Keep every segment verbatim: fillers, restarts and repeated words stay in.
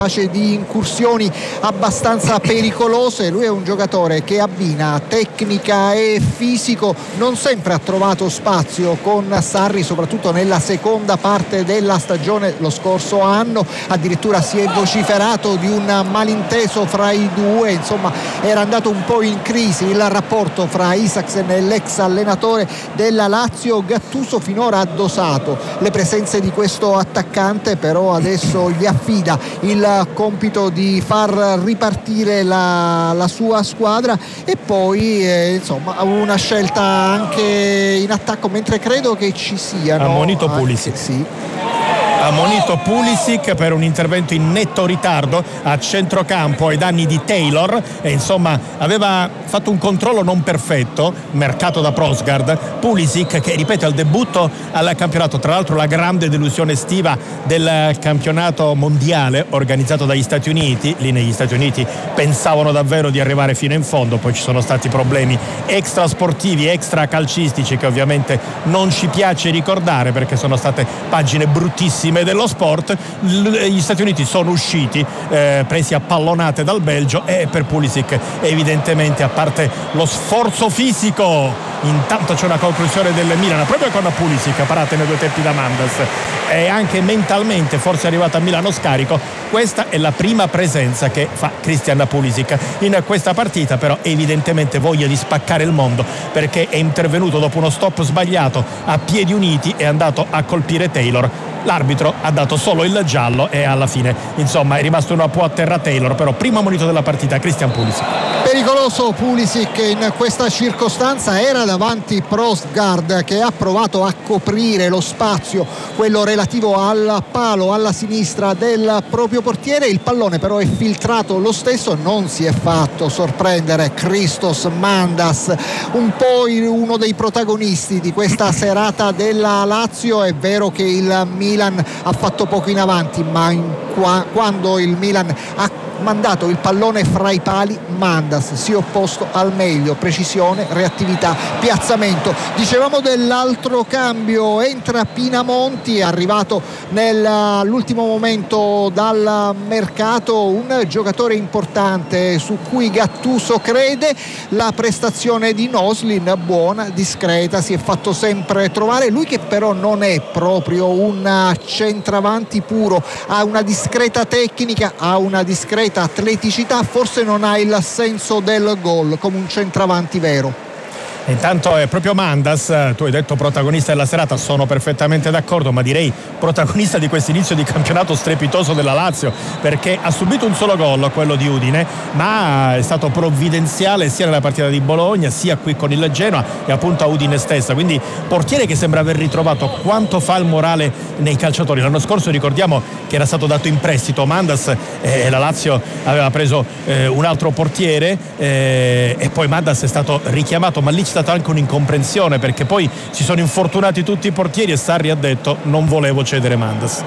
di incursioni abbastanza pericolose. Lui è un giocatore che abbina tecnica e fisico, non sempre ha trovato spazio con Sarri, soprattutto nella seconda parte della stagione lo scorso anno, addirittura si è vociferato di un malinteso fra i due, insomma era andato un po' in crisi il rapporto fra Isaksen e l'ex allenatore della Lazio. Gattuso finora ha dosato le presenze di questo attaccante, però adesso gli affida il compito di far ripartire la, la sua squadra e poi eh, insomma una scelta anche in attacco, mentre credo che ci siano ammonito Pulisic. Sì. Ammonito Pulisic per un intervento in netto ritardo a centrocampo ai danni di Taylor, e insomma aveva fatto un controllo non perfetto, mercato da Prosgard. Pulisic che ripete al debutto al campionato, tra l'altro la grande delusione estiva del campionato mondiale organizzato dagli Stati Uniti. Lì negli Stati Uniti pensavano davvero di arrivare fino in fondo, poi ci sono stati problemi extra sportivi, extra calcistici che ovviamente non ci piace ricordare perché sono state pagine bruttissime dello sport. Gli Stati Uniti sono usciti eh, presi a pallonate dal Belgio, e per Pulisic evidentemente, a parte lo sforzo fisico, intanto c'è una conclusione del Milan proprio con Pulisic, parate nei due tempi da Mandas, e anche mentalmente forse è arrivato a Milano scarico. Questa è la prima presenza che fa Christian Pulisic in questa partita, però evidentemente voglia di spaccare il mondo perché è intervenuto dopo uno stop sbagliato a piedi uniti, è andato a colpire Taylor. L'arbitro ha dato solo il giallo e alla fine insomma è rimasto un po' a terra Taylor, però primo ammonito della partita Christian Pulisic. Pericoloso Pulisic in questa circostanza, era davanti Prosgard che ha provato a coprire lo spazio, quello relativo al palo alla sinistra del proprio portiere, il pallone però è filtrato lo stesso, non si è fatto sorprendere Christos Mandas, un po' uno dei protagonisti di questa serata della Lazio. È vero che il Milan ha fatto poco in avanti, ma in qua, quando il Milan ha mandato il pallone fra i pali, Mandas si è opposto al meglio, precisione, reattività, piazzamento. Dicevamo dell'altro cambio, entra Pinamonti, arrivato nell'ultimo momento dal mercato, un giocatore importante su cui Gattuso crede. La prestazione di Noslin buona, discreta, si è fatto sempre trovare, lui che però non è proprio un centravanti puro, ha una discreta tecnica, ha una discreta atleticità, forse non ha il senso del gol come un centravanti vero. Intanto è proprio Mandas, tu hai detto protagonista della serata, sono perfettamente d'accordo, ma direi protagonista di questo inizio di campionato strepitoso della Lazio, perché ha subito un solo gol, quello di Udine, ma è stato provvidenziale sia nella partita di Bologna sia qui con il Genoa e appunto a Udine stessa, quindi portiere che sembra aver ritrovato quanto fa il morale nei calciatori. L'anno scorso ricordiamo che era stato dato in prestito Mandas e la Lazio aveva preso eh, un altro portiere eh, e poi Mandas è stato richiamato, ma lì c'è stata anche un'incomprensione perché poi si sono infortunati tutti i portieri e Sarri ha detto non volevo cedere Mandas.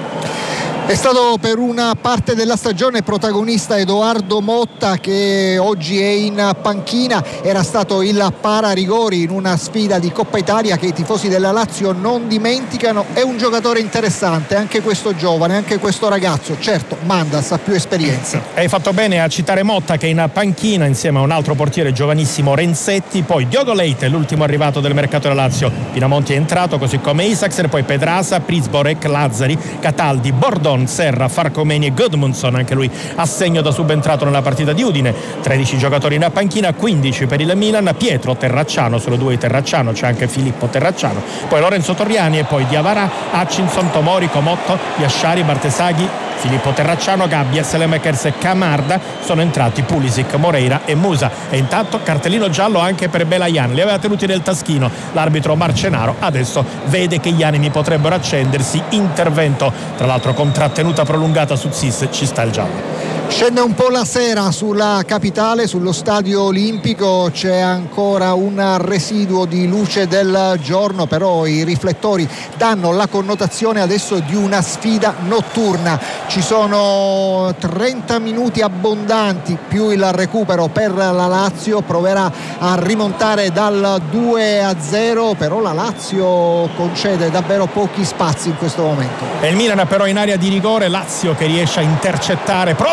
È stato per una parte della stagione protagonista Edoardo Motta, che oggi è in panchina, era stato il pararigori in una sfida di Coppa Italia che i tifosi della Lazio non dimenticano. È un giocatore interessante, anche questo giovane, anche questo ragazzo. Certo, Mandas ha più esperienza. Hai fatto bene a citare Motta che è in panchina insieme a un altro portiere giovanissimo, Renzetti, poi Diogo Leite, l'ultimo arrivato del mercato della Lazio. Pinamonti è entrato, così come Isaksen, poi Pedrasa, Prizborek, Lazzari, Cataldi, Bordon, Serra, Farcomeni e Gudmundsson, anche lui a segno da subentrato nella partita di Udine. Tredici giocatori in panchina, quindici per il Milan. Pietro, Terracciano, solo due Terracciano, c'è anche Filippo Terracciano, poi Lorenzo Torriani e poi Diavara, Hutchinson, Tomori, Comotto, Yashari, Bartesaghi, Filippo Terracciano, Gabbia, Selemakers e Camarda. Sono entrati Pulisic, Moreira e Musa. E intanto cartellino giallo anche per Belayan, li aveva tenuti nel taschino l'arbitro Marcenaro, adesso vede che gli animi potrebbero accendersi, intervento tra l'altro con trattenuta prolungata su Zis, ci sta il giallo. Scende un po' la sera sulla capitale, sullo stadio olimpico, c'è ancora un residuo di luce del giorno, però i riflettori danno la connotazione adesso di una sfida notturna. Ci sono trenta minuti abbondanti più il recupero per la Lazio, proverà a rimontare dal due a zero, però la Lazio concede davvero pochi spazi in questo momento. E il Milan però in area di rigore, Lazio che riesce a intercettare proprio